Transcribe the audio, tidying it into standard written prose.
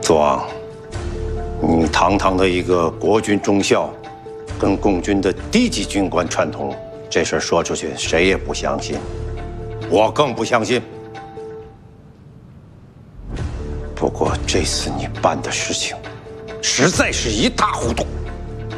左昂，你堂堂的一个国军中校，跟共军的低级军官串通，这事儿说出去谁也不相信，我更不相信。不过这次你办的事情，实在是一塌糊涂。